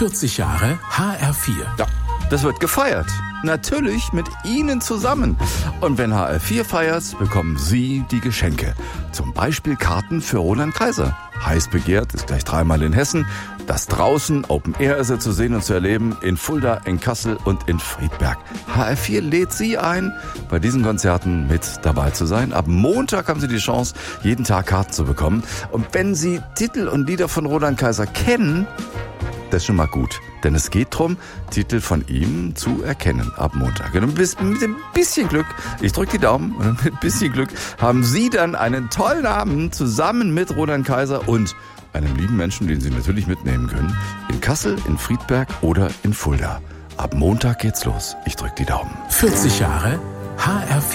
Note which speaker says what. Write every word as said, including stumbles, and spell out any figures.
Speaker 1: vierzig Jahre H R vier.
Speaker 2: Ja, das wird gefeiert. Natürlich mit Ihnen zusammen. Und wenn H R vier feiert, bekommen Sie die Geschenke. Zum Beispiel Karten für Roland Kaiser. Heiß begehrt, ist gleich dreimal in Hessen. Das draußen, Open Air ist er zu sehen und zu erleben, in Fulda, in Kassel und in Friedberg. H R vier lädt Sie ein, bei diesen Konzerten mit dabei zu sein. Ab Montag haben Sie die Chance, jeden Tag Karten zu bekommen. Und wenn Sie Titel und Lieder von Roland Kaiser kennen, das ist schon mal gut. Denn es geht darum, Titel von ihm zu erkennen ab Montag. Und mit ein bisschen Glück, ich drücke die Daumen, und mit ein bisschen Glück haben Sie dann einen tollen Abend zusammen mit Roland Kaiser und einem lieben Menschen, den Sie natürlich mitnehmen können, in Kassel, in Friedberg oder in Fulda. Ab Montag geht's los. Ich drücke die Daumen.
Speaker 1: vierzig Jahre H R vier.